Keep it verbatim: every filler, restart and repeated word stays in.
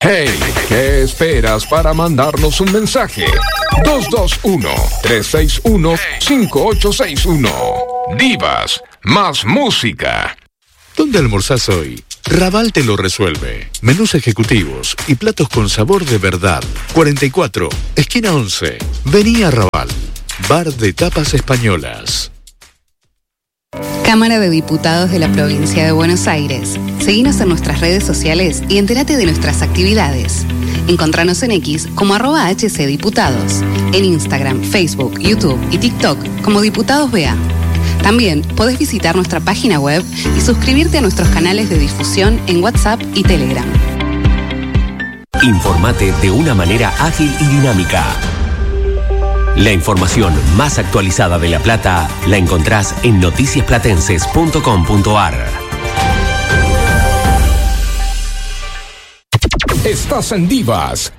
Hey, ¿qué esperas para mandarnos un mensaje? dos dos uno, tres seis uno, cinco ocho seis uno. Divas, más música. ¿Dónde almorzás hoy? Raval te lo resuelve. Menús ejecutivos y platos con sabor de verdad. cuarenta y cuatro, esquina once. Vení a Raval. Bar de tapas españolas. Cámara de Diputados de la Provincia de Buenos Aires. Seguinos en nuestras redes sociales y entérate de nuestras actividades. Encontranos en X como arroba hcdiputados. En Instagram, Facebook, YouTube y TikTok como Diputados B A. También podés visitar nuestra página web y suscribirte a nuestros canales de difusión en WhatsApp y Telegram. Informate de una manera ágil y dinámica. La información más actualizada de La Plata la encontrás en noticias platenses punto com punto a r. Estás en Divas,